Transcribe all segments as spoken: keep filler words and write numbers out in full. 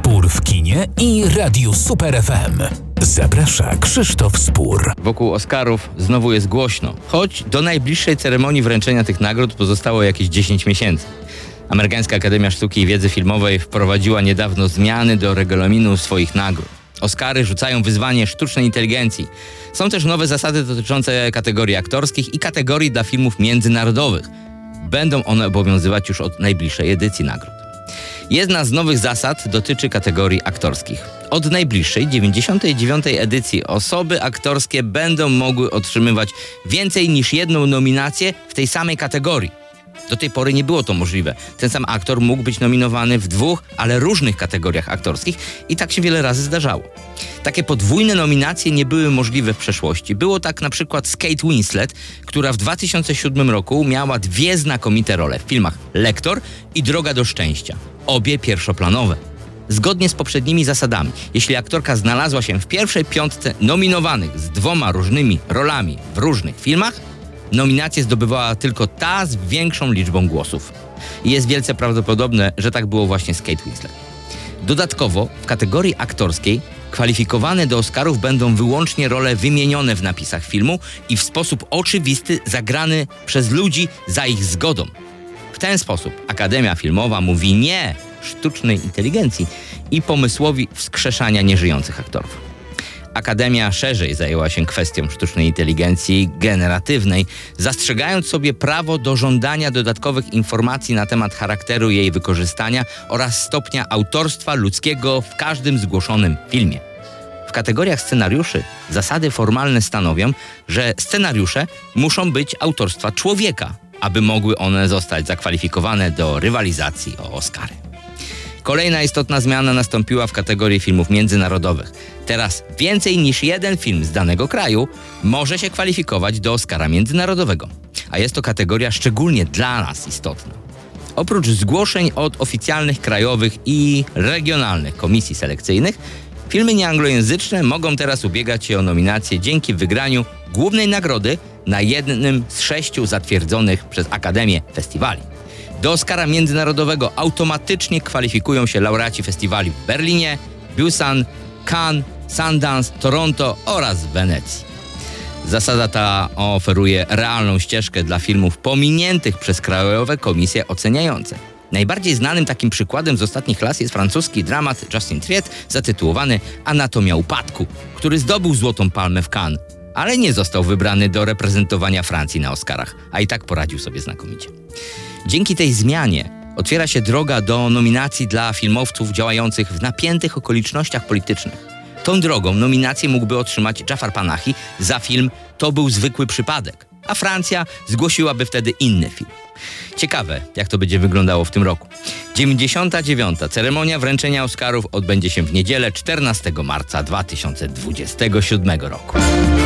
Spór w kinie i Radiu Super F M. Zaprasza Krzysztof Spór. Wokół Oscarów znowu jest głośno, choć do najbliższej ceremonii wręczenia tych nagród pozostało jakieś dziesięć miesięcy. Amerykańska Akademia Sztuki i Wiedzy Filmowej wprowadziła niedawno zmiany do regulaminu swoich nagród. Oscary rzucają wyzwanie sztucznej inteligencji. Są też nowe zasady dotyczące kategorii aktorskich i kategorii dla filmów międzynarodowych. Będą one obowiązywać już od najbliższej edycji nagród. Jedna z nowych zasad dotyczy kategorii aktorskich. Od najbliższej, dziewięćdziesiątej dziewiątej edycji osoby aktorskie będą mogły otrzymywać więcej niż jedną nominację w tej samej kategorii. Do tej pory nie było to możliwe. Ten sam aktor mógł być nominowany w dwóch, ale różnych kategoriach aktorskich i tak się wiele razy zdarzało. Takie podwójne nominacje nie były możliwe w przeszłości. Było tak na przykład z Kate Winslet, która w dwa tysiące siódmym roku miała dwie znakomite role w filmach Lektor i Droga do szczęścia. Obie pierwszoplanowe. Zgodnie z poprzednimi zasadami, jeśli aktorka znalazła się w pierwszej piątce nominowanych z dwoma różnymi rolami w różnych filmach, nominację zdobywała tylko ta z większą liczbą głosów. I jest wielce prawdopodobne, że tak było właśnie z Kate Winslet. Dodatkowo w kategorii aktorskiej kwalifikowane do Oscarów będą wyłącznie role wymienione w napisach filmu i w sposób oczywisty zagrane przez ludzi za ich zgodą. W ten sposób Akademia Filmowa mówi nie sztucznej inteligencji i pomysłowi wskrzeszania nieżyjących aktorów. Akademia szerzej zajęła się kwestią sztucznej inteligencji generatywnej, zastrzegając sobie prawo do żądania dodatkowych informacji na temat charakteru jej wykorzystania oraz stopnia autorstwa ludzkiego w każdym zgłoszonym filmie. W kategoriach scenariuszy zasady formalne stanowią, że scenariusze muszą być autorstwa człowieka, aby mogły one zostać zakwalifikowane do rywalizacji o Oscary. Kolejna istotna zmiana nastąpiła w kategorii filmów międzynarodowych. Teraz więcej niż jeden film z danego kraju może się kwalifikować do Oscara międzynarodowego, a jest to kategoria szczególnie dla nas istotna. Oprócz zgłoszeń od oficjalnych krajowych i regionalnych komisji selekcyjnych, filmy nieanglojęzyczne mogą teraz ubiegać się o nominację dzięki wygraniu głównej nagrody na jednym z sześciu zatwierdzonych przez Akademię festiwali. Do Oscara międzynarodowego automatycznie kwalifikują się laureaci festiwali w Berlinie, Busan, Cannes, Sundance, Toronto oraz Wenecji. Zasada ta oferuje realną ścieżkę dla filmów pominiętych przez krajowe komisje oceniające. Najbardziej znanym takim przykładem z ostatnich lat jest francuski dramat Justin Triet zatytułowany Anatomia upadku, który zdobył Złotą Palmę w Cannes, ale nie został wybrany do reprezentowania Francji na Oscarach, a i tak poradził sobie znakomicie. Dzięki tej zmianie otwiera się droga do nominacji dla filmowców działających w napiętych okolicznościach politycznych. Tą drogą nominację mógłby otrzymać Jafar Panahi za film To był zwykły przypadek, a Francja zgłosiłaby wtedy inny film. Ciekawe, jak to będzie wyglądało w tym roku. dziewięćdziesiąta dziewiąta ceremonia wręczenia Oscarów odbędzie się w niedzielę czternastego marca dwa tysiące dwudziestego siódmego roku.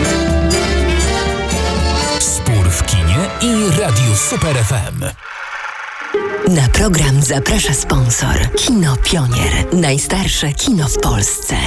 Spór w kinie i Radiu Super F M. Na program zaprasza sponsor Kino Pionier. Najstarsze kino w Polsce.